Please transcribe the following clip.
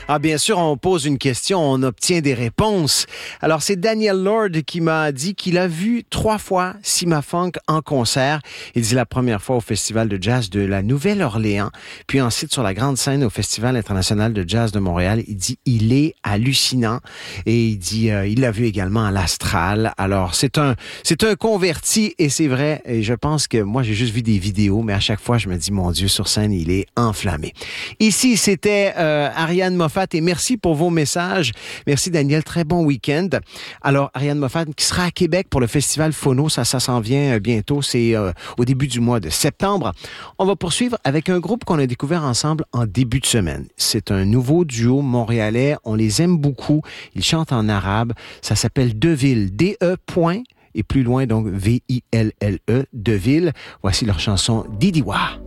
Ah, bien sûr, on pose une question, on obtient des réponses. Alors, c'est Daniel Lord qui m'a dit qu'il a vu 3 fois Sima Funk en concert. Il dit la première fois au Festival de jazz de la Nouvelle-Orléans, puis ensuite sur la grande scène au Festival international de jazz de Montréal. Il dit il est hallucinant et il dit il l'a vu également à l'Astral. Alors, c'est un converti et c'est vrai. Et je pense que moi, j'ai juste vu des vidéos, mais à chaque fois, je me dis, mon Dieu, sur scène, il est enflammé. Ici, c'était Ariane Moffat et merci pour vos messages. Merci Daniel, très bon week-end. Alors, Ariane Moffat qui sera à Québec pour le Festival Phono, ça s'en vient bientôt, c'est au début du mois de septembre. On va poursuivre avec un groupe qu'on a découvert ensemble en début de semaine. C'est un nouveau duo montréalais, on les aime beaucoup, ils chantent en arabe, ça s'appelle Deville, D-E. Et plus loin, donc, V-I-L-L-E, Deville. Voici leur chanson Didiwa.